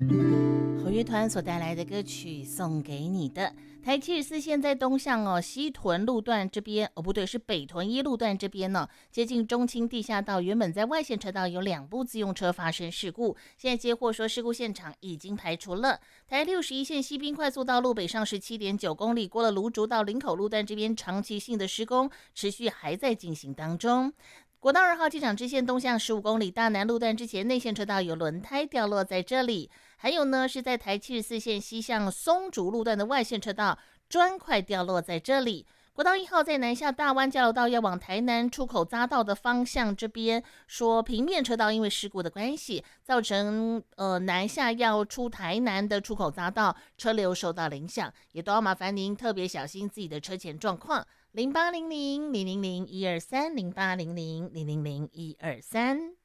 合乐团所带来的歌曲送给你的。台74线在东向西屯路段这边不对，是北屯一路段这边接近中清地下道，原本在外线车道有2部自用车发生事故，现在接获说事故现场已经排除了。台61线西滨快速道路北上17.9公里，过了芦竹到林口路段这边长期性的施工持续还在进行当中。国道2号机场支线东向15公里，大南路段之前内线车道有轮胎掉落在这里。还有呢，是在台74线西向松竹路段的外线车道砖块掉落在这里。国道1号在南下大湾交流道要往台南出口匝道的方向这边，说平面车道因为事故的关系，造成南下要出台南的出口匝道车流受到影响，也都要麻烦您特别小心自己的车前状况。0800 000 123 0800 000 123。